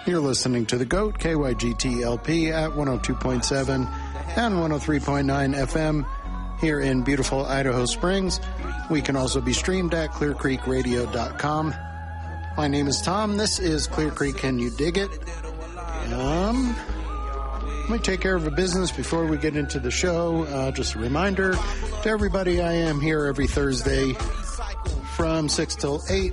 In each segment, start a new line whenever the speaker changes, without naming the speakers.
You're listening to The GOAT, KYGT-LP at 102.7 and 103.9 FM here in beautiful Idaho Springs. We can also be streamed at clearcreekradio.com. My name is Tom. This is Clear Creek. Can you dig it? Let me take care of a business before we get into the show. Just a reminder to everybody, I am here every Thursday from 6 till 8.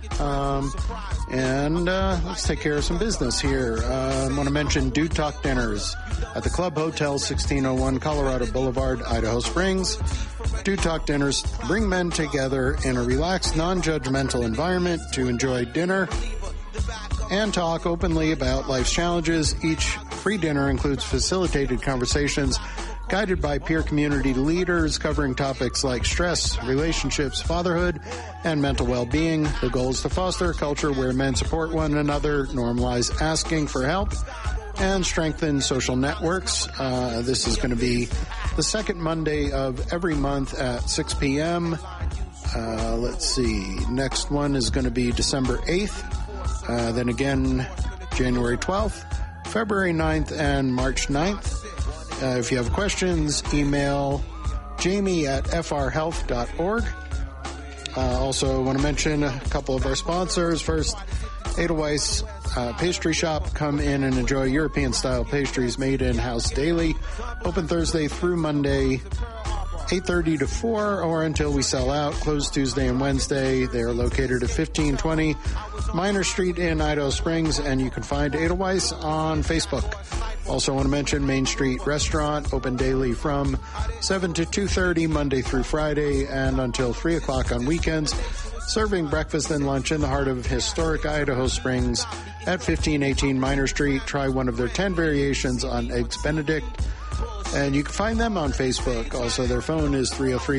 Let's take care of some business here. I want to mention Dude Talk Dinners at the Club Hotel, 1601 Colorado Boulevard, Idaho Springs. Dude Talk Dinners bring men together in a relaxed, non-judgmental environment to enjoy dinner and talk openly about life's challenges. Each free dinner includes facilitated conversations guided by peer community leaders covering topics like stress, relationships, fatherhood, and mental well-being. The goal is to foster a culture where men support one another, normalize asking for help, and strengthen social networks. This is going to be the second Monday of every month at 6 p.m. Let's see. Next one is going to be December 8th. Then again, January 12th, February 9th, and March 9th. If you have questions, email jamie at frhealth.org. Also want to mention a couple of our sponsors. First, Edelweiss Pastry Shop. Come in and enjoy European-style pastries made in-house daily. Open Thursday through Monday, 8:30 to 4, or until we sell out. Closed Tuesday and Wednesday. They are located at 1520 Minor Street in Idaho Springs, and you can find Edelweiss on Facebook. Also want to mention Main Street Restaurant, open daily from 7 to 2:30 Monday through Friday and until 3 o'clock on weekends, serving breakfast and lunch in the heart of historic Idaho Springs at 1518 Minor Street. Try one of their 10 variations on Eggs Benedict, and you can find them on Facebook. Also, their phone is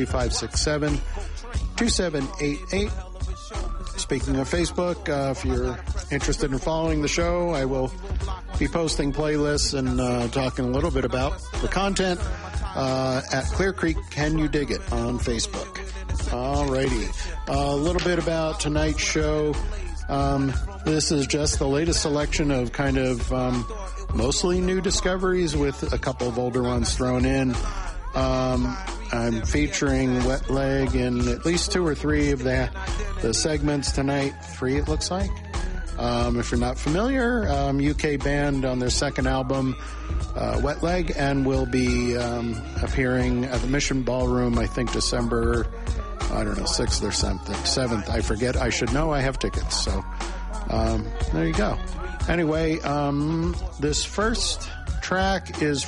303-567-2788. Speaking of Facebook, if you're interested in following the show, I will be posting playlists and talking a little bit about the content at Clear Creek Can You Dig It on Facebook. Alrighty. A little bit about tonight's show. This is just the latest selection of kind of mostly new discoveries with a couple of older ones thrown in. I'm featuring Wet Leg in at least 2 or 3 of the segments tonight. 3, it looks like. If you're not familiar, UK band on their second album, Wet Leg, and will be appearing at the Mission Ballroom, I think December, 6th or 7th. I forget. I should know. I have tickets. So there you go. Anyway, this first track is